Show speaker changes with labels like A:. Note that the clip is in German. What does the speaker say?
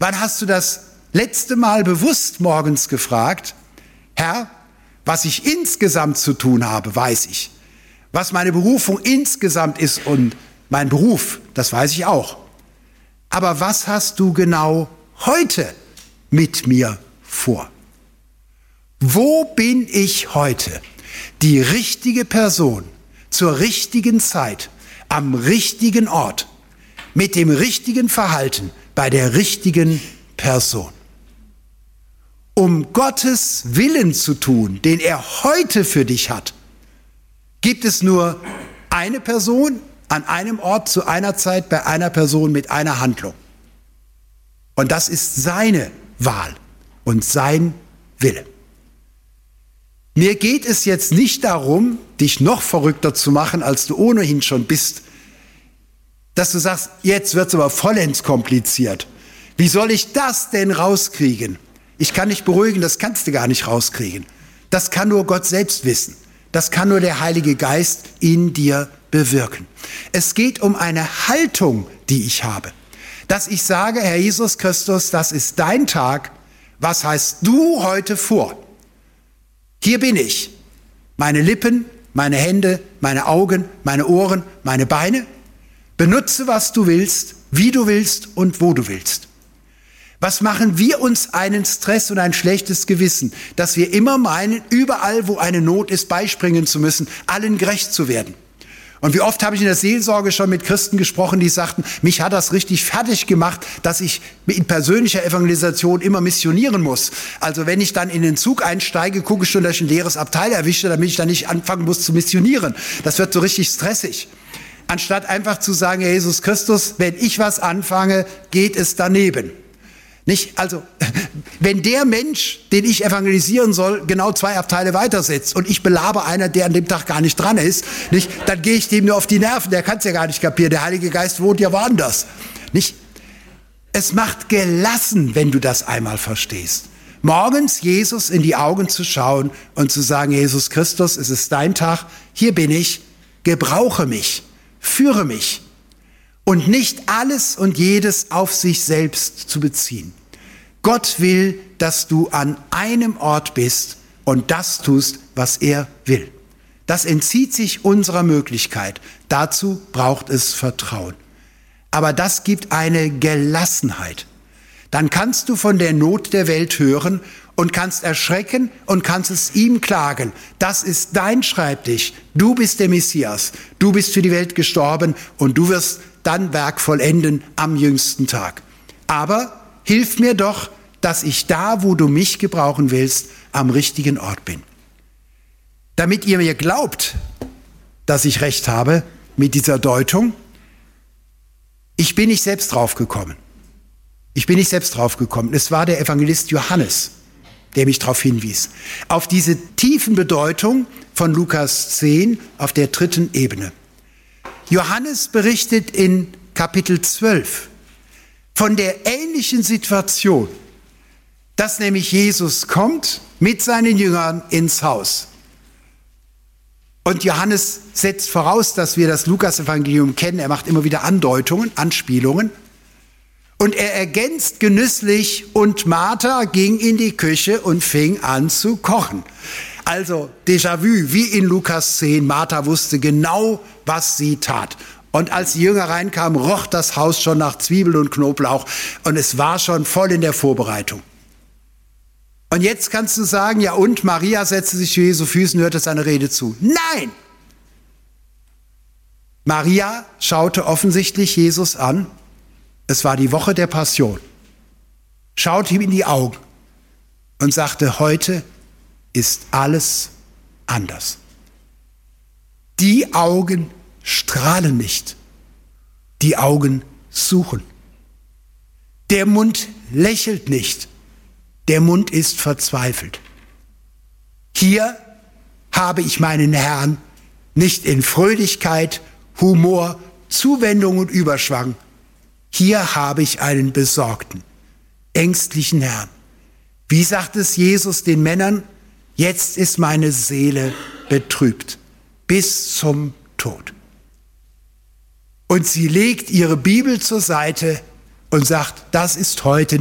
A: Wann hast du das letzte Mal bewusst morgens gefragt, Herr, was ich insgesamt zu tun habe, weiß ich. Was meine Berufung insgesamt ist und mein Beruf, das weiß ich auch. Aber was hast du genau heute mit mir vor? Wo bin ich heute? Die richtige Person zur richtigen Zeit, am richtigen Ort, mit dem richtigen Verhalten, bei der richtigen Person. Um Gottes Willen zu tun, den er heute für dich hat, gibt es nur eine Person an einem Ort zu einer Zeit bei einer Person mit einer Handlung. Und das ist seine Wahl und sein Wille. Mir geht es jetzt nicht darum, dich noch verrückter zu machen, als du ohnehin schon bist, dass du sagst, jetzt wird es aber vollends kompliziert. Wie soll ich das denn rauskriegen? Ich kann dich beruhigen, das kannst du gar nicht rauskriegen. Das kann nur Gott selbst wissen. Das kann nur der Heilige Geist in dir bewirken. Es geht um eine Haltung, die ich habe. Dass ich sage, Herr Jesus Christus, das ist dein Tag. Was hast du heute vor? Hier bin ich. Meine Lippen, meine Hände, meine Augen, meine Ohren, meine Beine. Benutze, was du willst, wie du willst und wo du willst. Was machen wir uns einen Stress und ein schlechtes Gewissen, dass wir immer meinen, überall, wo eine Not ist, beispringen zu müssen, allen gerecht zu werden. Und wie oft habe ich in der Seelsorge schon mit Christen gesprochen, die sagten, mich hat das richtig fertig gemacht, dass ich in persönlicher Evangelisation immer missionieren muss. Also wenn ich dann in den Zug einsteige, gucke ich schon, dass ich ein leeres Abteil erwische, damit ich dann nicht anfangen muss zu missionieren. Das wird so richtig stressig. Anstatt einfach zu sagen, Herr Jesus Christus, wenn ich was anfange, geht es daneben. Nicht, also, wenn der Mensch, den ich evangelisieren soll, genau 2 Abteile weitersetzt und ich belabe einer, der an dem Tag gar nicht dran ist, nicht, dann gehe ich dem nur auf die Nerven, der kann es ja gar nicht kapieren, der Heilige Geist wohnt ja woanders. Nicht? Es macht gelassen, wenn du das einmal verstehst. Morgens Jesus in die Augen zu schauen und zu sagen, Jesus Christus, es ist dein Tag, hier bin ich, gebrauche mich, führe mich. Und nicht alles und jedes auf sich selbst zu beziehen. Gott will, dass du an einem Ort bist und das tust, was er will. Das entzieht sich unserer Möglichkeit. Dazu braucht es Vertrauen. Aber das gibt eine Gelassenheit. Dann kannst du von der Not der Welt hören und kannst erschrecken und kannst es ihm klagen. Das ist dein Schreibtisch. Du bist der Messias. Du bist für die Welt gestorben und du wirst dann Werk vollenden am jüngsten Tag. Aber hilf mir doch, dass ich da, wo du mich gebrauchen willst, am richtigen Ort bin. Damit ihr mir glaubt, dass ich recht habe mit dieser Deutung, ich bin nicht selbst draufgekommen. Es war der Evangelist Johannes, der mich darauf hinwies. Auf diese tiefen Bedeutung von Lukas 10 auf der 3. Ebene. Johannes berichtet in Kapitel 12 von der ähnlichen Situation, dass nämlich Jesus kommt mit seinen Jüngern ins Haus. Und Johannes setzt voraus, dass wir das Lukas-Evangelium kennen. Er macht immer wieder Andeutungen, Anspielungen. Und er ergänzt genüsslich, und Martha ging in die Küche und fing an zu kochen. Also Déjà-vu, wie in Lukas 10, Martha wusste genau, was sie tat. Und als die Jünger reinkamen, roch das Haus schon nach Zwiebeln und Knoblauch und es war schon voll in der Vorbereitung. Und jetzt kannst du sagen, ja und, Maria setzte sich zu Jesu Füßen und hörte seine Rede zu. Nein! Maria schaute offensichtlich Jesus an. Es war die Woche der Passion. Schaute ihm in die Augen und sagte, heute ist alles anders. Die Augen strahlen nicht, die Augen suchen. Der Mund lächelt nicht, der Mund ist verzweifelt. Hier habe ich meinen Herrn nicht in Fröhlichkeit, Humor, Zuwendung und Überschwang. Hier habe ich einen besorgten, ängstlichen Herrn. Wie sagt es Jesus den Männern? Jetzt ist meine Seele betrübt, bis zum Tod. Und sie legt ihre Bibel zur Seite und sagt, das ist heute